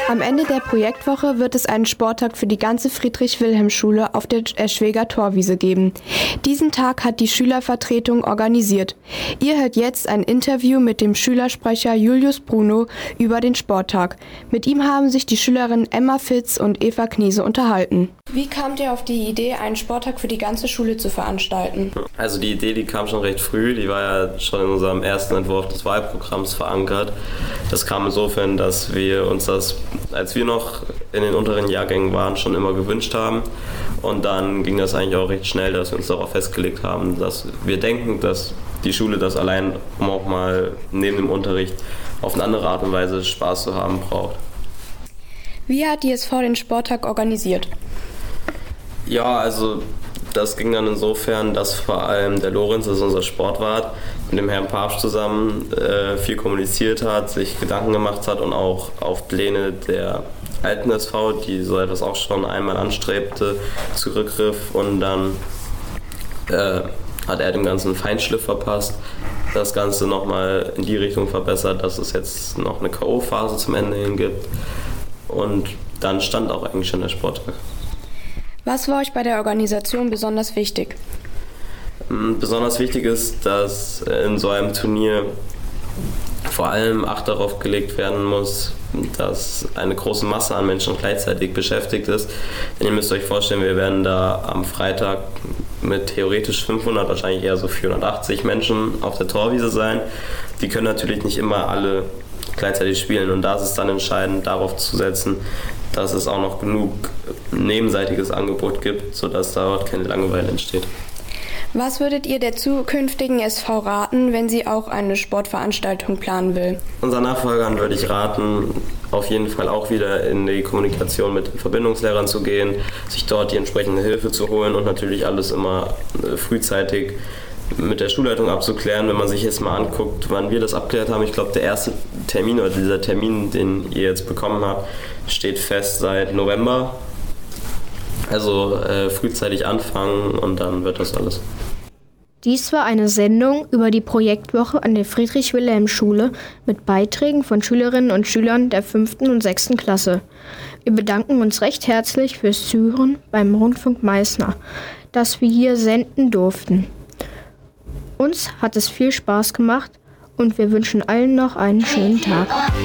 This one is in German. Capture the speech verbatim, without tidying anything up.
Am Ende der Projektwoche wird es einen Sporttag für die ganze Friedrich-Wilhelm-Schule auf der Eschweger Torwiese geben. Diesen Tag hat die Schülervertretung organisiert. Ihr hört jetzt ein Interview mit dem Schülersprecher Julius Bruno über den Sporttag. Mit ihm haben sich die Schülerinnen Emma Fitz und Eva Kniese unterhalten. Wie kamt ihr auf die Idee, einen Sporttag für die ganze Schule zu veranstalten? Also die Idee, die kam schon recht früh, die war ja schon in unserem ersten Entwurf des Wahlprogramms verankert. Das kam insofern, dass wir uns das, als wir noch in den unteren Jahrgängen waren, schon immer gewünscht haben. Und dann ging das eigentlich auch recht schnell, dass wir uns darauf festgelegt haben, dass wir denken, dass die Schule das allein, um auch mal neben dem Unterricht auf eine andere Art und Weise Spaß zu haben, braucht. Wie hat die S V den Sporttag organisiert? Ja, also das ging dann insofern, dass vor allem der Lorenz, das ist unser Sportwart, mit dem Herrn Papst zusammen äh, viel kommuniziert hat, sich Gedanken gemacht hat und auch auf Pläne der alten S V, die so etwas auch schon einmal anstrebte, zurückgriff, und dann äh, hat er dem Ganzen einen Feinschliff verpasst, das Ganze nochmal in die Richtung verbessert, dass es jetzt noch eine K O-Phase zum Ende hin gibt, und dann stand auch eigentlich schon der Sporttag. Was war euch bei der Organisation besonders wichtig? Besonders wichtig ist, dass in so einem Turnier vor allem Acht darauf gelegt werden muss, dass eine große Masse an Menschen gleichzeitig beschäftigt ist. Denn ihr müsst euch vorstellen, wir werden da am Freitag mit theoretisch fünfhundert, wahrscheinlich eher so vierhundertachtzig Menschen auf der Torwiese sein. Die können natürlich nicht immer alle gleichzeitig spielen, und da ist es dann entscheidend, darauf zu setzen, dass es auch noch genug nebenseitiges Angebot gibt, sodass dort keine Langeweile entsteht. Was würdet ihr der zukünftigen S V raten, wenn sie auch eine Sportveranstaltung planen will? Unseren Nachfolgern würde ich raten, auf jeden Fall auch wieder in die Kommunikation mit den Verbindungslehrern zu gehen, sich dort die entsprechende Hilfe zu holen und natürlich alles immer frühzeitig mit der Schulleitung abzuklären. Wenn man sich jetzt mal anguckt, wann wir das abgeklärt haben, ich glaube, der erste Termin oder dieser Termin, den ihr jetzt bekommen habt, steht fest seit November. Also äh, frühzeitig anfangen, und dann wird das alles. Dies war eine Sendung über die Projektwoche an der Friedrich-Wilhelm-Schule mit Beiträgen von Schülerinnen und Schülern der fünften und sechsten Klasse. Wir bedanken uns recht herzlich fürs Zuhören beim Rundfunk Meißner, dass wir hier senden durften. Uns hat es viel Spaß gemacht und wir wünschen allen noch einen schönen Tag.